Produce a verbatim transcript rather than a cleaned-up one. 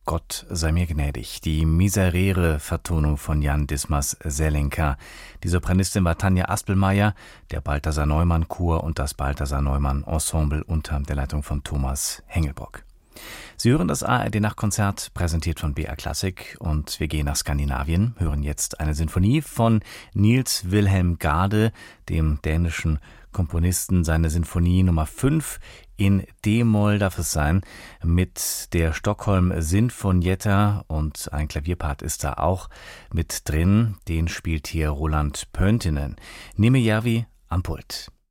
Gott sei mir gnädig. Die Miserere-Vertonung von Jan Dismas Selenka. Die Sopranistin war Tanja Aspelmeier, der Balthasar Neumann Chor und das Balthasar Neumann Ensemble unter der Leitung von Thomas Hengelbrock. Sie hören das A R D-Nachtkonzert, präsentiert von B R Klassik, und wir gehen nach Skandinavien, hören jetzt eine Sinfonie von Niels Wilhelm Gade, dem dänischen Komponisten. Seine Sinfonie Nummer fünf in D-Moll darf es sein, mit der Stockholm Sinfonietta, und ein Klavierpart ist da auch mit drin, den spielt hier Roland Pöntinen. Nimijärvi am Pult.